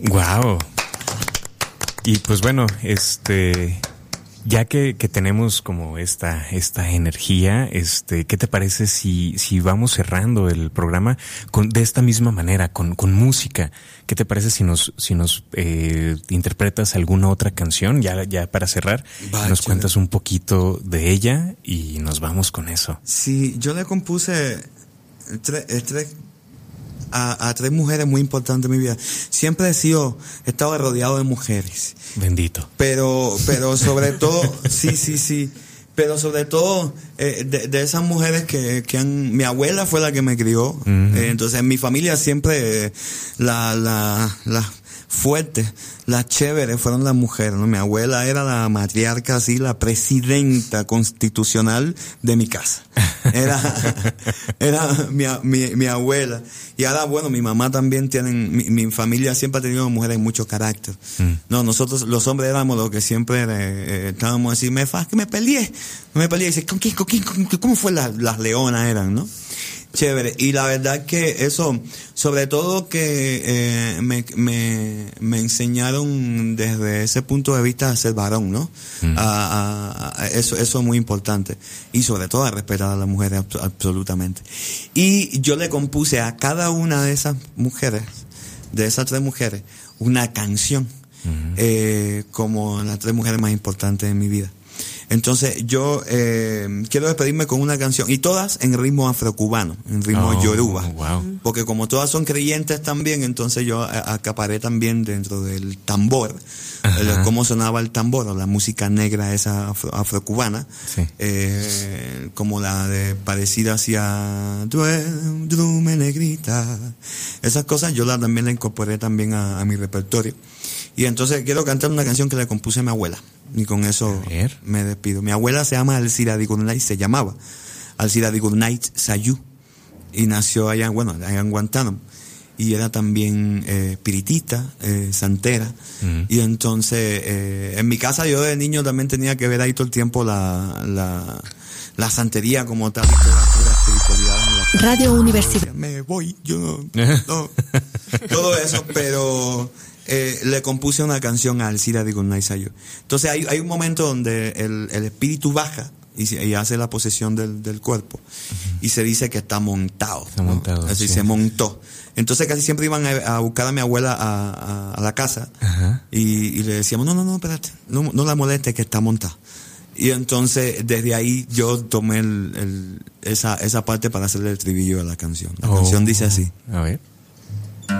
Wow. Y pues bueno, ya que tenemos como esta energía, ¿qué te parece si vamos cerrando el programa de esta misma manera, con música? ¿Qué te parece si nos interpretas alguna otra canción ya para cerrar? Nos cuentas un poquito de ella y nos vamos con eso. Sí, yo le compuse a tres mujeres muy importantes en mi vida. Siempre he estado rodeado de mujeres. Bendito. Pero sobre todo, sí. Pero sobre todo, de esas mujeres que mi abuela fue la que me crió. Uh-huh. Entonces, en mi familia siempre, la fuerte, las chéveres fueron las mujeres, ¿no? Mi abuela era la matriarca, así, la presidenta constitucional de mi casa. Era mi abuela. Y ahora, bueno, mi mamá también mi familia siempre ha tenido mujeres de mucho carácter. No, nosotros, los hombres, éramos los que siempre estábamos así, que me peleé. Dice, ¿cómo fue las leonas eran, no? Chévere. Y la verdad que eso, sobre todo que me enseñaron desde ese punto de vista a ser varón, ¿no? Eso es muy importante. Y sobre todo a respetar a las mujeres absolutamente. Y yo le compuse a cada una de esas mujeres, de esas tres mujeres, una canción, como las tres mujeres más importantes de mi vida. Entonces yo quiero despedirme con una canción, y todas en ritmo afrocubano, en ritmo yoruba. Wow. Porque como todas son creyentes también, entonces yo acaparé también dentro del tambor, cómo sonaba el tambor, o la música negra esa afrocubana, sí. Como la de parecida hacia Drume Negrita. Esas cosas yo también la incorporé también a mi repertorio. Y entonces quiero cantar una canción que le compuse a mi abuela. Y con eso me despido. Mi abuela se llamaba Alcira Digurnait Sayú. Y nació allá en Guantánamo. Y era también espiritista, santera. Y entonces, en mi casa yo de niño también tenía que ver ahí todo el tiempo la santería como tal. Y toda la espiritualidad en la casa. Radio Universidad. Me voy, yo no. Todo eso, pero... le compuse una canción a Alcira Digurnait Sayú. Entonces hay un momento donde el espíritu baja y hace la posesión del cuerpo, y se dice que está montado. Así sí. Se montó. Entonces casi siempre iban a buscar a mi abuela a la casa, y le decíamos, no, espérate, no la molestes, que está montada. Y entonces desde ahí yo tomé esa parte para hacerle el estribillo de la canción. La canción dice así. A ver.